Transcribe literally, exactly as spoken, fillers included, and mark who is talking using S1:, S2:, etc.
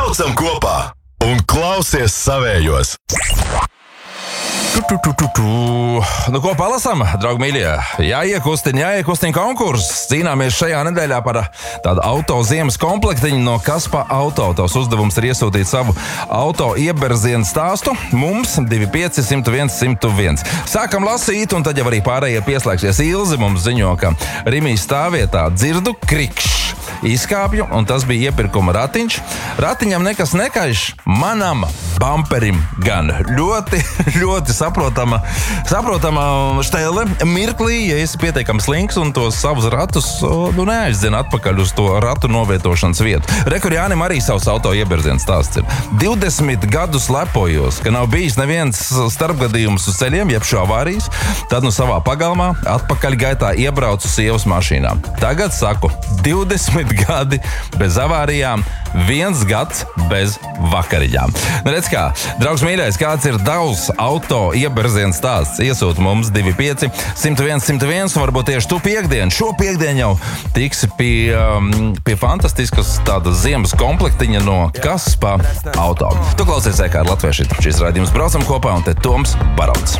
S1: Braucam kopā un klausies savējos.
S2: Tu, tu, tu, tu, tu. Nu, ko palasam, draugi mīļie? Jāiekustina, jāiekustina konkurss. Cīnāmies šajā nedēļā par tādu auto ziemas komplektiņu no Kaspa Auto. Tavs uzdevums ir iesūtīt savu auto ieberzienu stāstu. Mums divi pieci simt viens simt viens. Sākam lasīt, un tad jau arī pārējie pieslēgsies. Ilzi mums ziņo, ka Rimī stāvvietā dzirdu krikšs. Izkāpju, un tas bija iepirkuma ratiņš. Ratiņam nekas nekaiš, manam bamperim gan. Ļoti, ļoti saprotama, saprotama štele. Mirklī, ja esi pietiekami slinks un tos savus ratus nu, neaizdzen atpakaļ uz to ratu novietošanas vietu. Rekur Jānim arī savs auto ieberzienu stāsts ir. divdesmit gadus lepojos, ka nav bijis neviens starpgadījums uz ceļiem, jeb šo avārijas. Tad nu savā pagalmā atpakaļ gaitā iebraucu sievas mašīnā. Tagad saku, divdesmit gadi bez avārijām, viens gads bez vakariņām. Nu, redz kā, draugs mīļais, kāds ir tavs auto ieberzienu stāsts? Iesūt mums divi pieci simt viens simt viens, un varbūt tieši tu piekdien, šo piekdien jau tiksi pie, um, pie fantastiskas tādas ziemas komplektiņa no Kaspa Auto. Tu klausies E K R Latvieši, šis raidījums Braucam kopā, un te Toms Barauts.